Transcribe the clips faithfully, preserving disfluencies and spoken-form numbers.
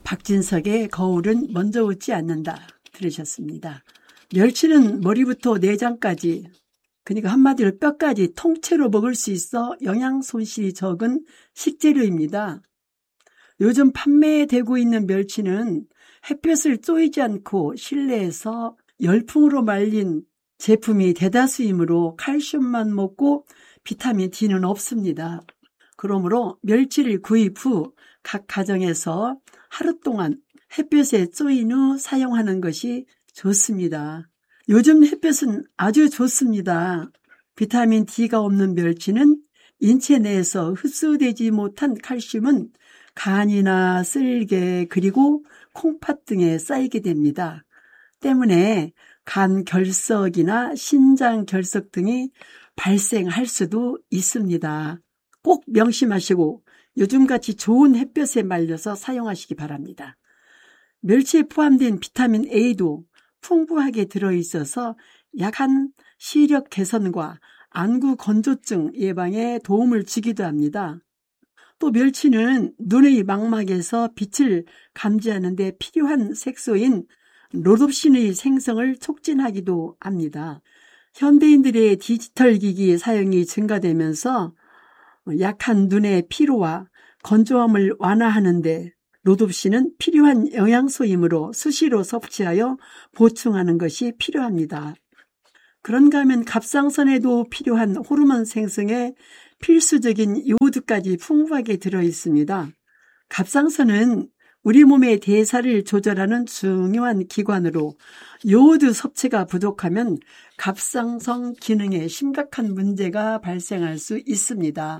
박진석의 거울은 먼저 웃지 않는다 들으셨습니다. 멸치는 머리부터 내장까지, 그러니까 한마디로 뼈까지 통째로 먹을 수 있어 영양 손실이 적은 식재료입니다. 요즘 판매되고 있는 멸치는 햇볕을 쬐이지 않고 실내에서 열풍으로 말린 제품이 대다수이므로 칼슘만 먹고 비타민 D는 없습니다. 그러므로 멸치를 구입 후 각 가정에서 하루 동안 햇볕에 쬐인 후 사용하는 것이 좋습니다. 요즘 햇볕은 아주 좋습니다. 비타민 D가 없는 멸치는 인체 내에서 흡수되지 못한 칼슘은 간이나 쓸개 그리고 콩팥 등에 쌓이게 됩니다. 때문에 간 결석이나 신장 결석 등이 발생할 수도 있습니다. 꼭 명심하시고 요즘같이 좋은 햇볕에 말려서 사용하시기 바랍니다. 멸치에 포함된 비타민 A도 풍부하게 들어있어서 약한 시력 개선과 안구 건조증 예방에 도움을 주기도 합니다. 또 멸치는 눈의 망막에서 빛을 감지하는 데 필요한 색소인 로놉신의 생성을 촉진하기도 합니다. 현대인들의 디지털 기기 사용이 증가되면서 약한 눈의 피로와 건조함을 완화하는 데 로놉신은 필요한 영양소이므로 수시로 섭취하여 보충하는 것이 필요합니다. 그런가 하면 갑상선에도 필요한 호르몬 생성에 필수적인 요오드까지 풍부하게 들어있습니다. 갑상선은 우리 몸의 대사를 조절하는 중요한 기관으로 요오드 섭취가 부족하면 갑상선 기능에 심각한 문제가 발생할 수 있습니다.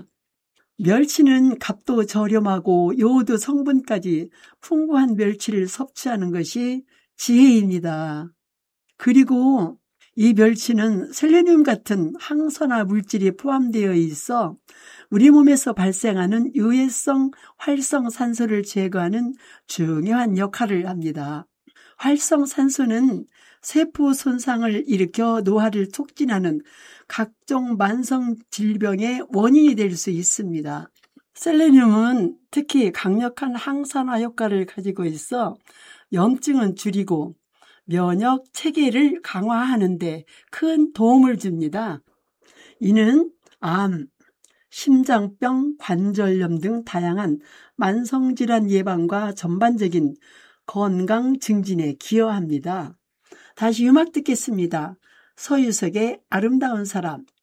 멸치는 값도 저렴하고 요오드 성분까지 풍부한 멸치를 섭취하는 것이 지혜입니다. 그리고 이 멸치는 셀레늄 같은 항산화 물질이 포함되어 있어 우리 몸에서 발생하는 유해성 활성산소를 제거하는 중요한 역할을 합니다. 활성산소는 세포 손상을 일으켜 노화를 촉진하는 각종 만성 질병의 원인이 될 수 있습니다. 셀레늄은 특히 강력한 항산화 효과를 가지고 있어 염증은 줄이고 면역 체계를 강화하는 데 큰 도움을 줍니다. 이는 암, 심장병, 관절염 등 다양한 만성질환 예방과 전반적인 건강 증진에 기여합니다. 다시 음악 듣겠습니다. 서유석의 아름다운 사람.